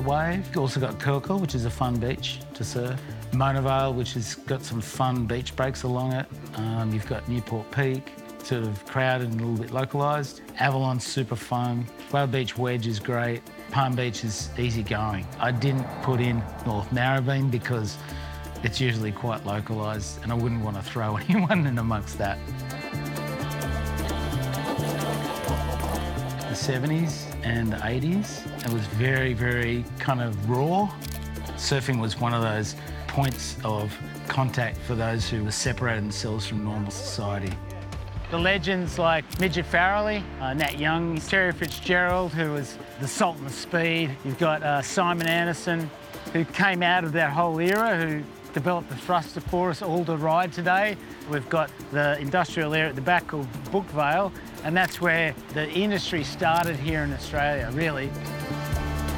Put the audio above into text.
Wave. You've also got Kurkle, which is a fun beach to surf. Mona Vale, which has got some fun beach breaks along it. You've got Newport Peak, sort of crowded and a little bit localised. Avalon's super fun. Whale Beach Wedge is great. Palm Beach is easy going. I didn't put in North Narrabeen because it's usually quite localised and I wouldn't want to throw anyone in amongst that. The 70s and the 80s, it was very, very kind of raw. Surfing was one of those points of contact for those who separated themselves from normal society. The legends like Midget Farrelly, Nat Young, Terry Fitzgerald, who was the Sultan of Speed. You've got Simon Anderson, who came out of that whole era, who developed the thruster for us all to ride today. We've got the industrial area at the back called Brookvale, and that's where the industry started here in Australia, really.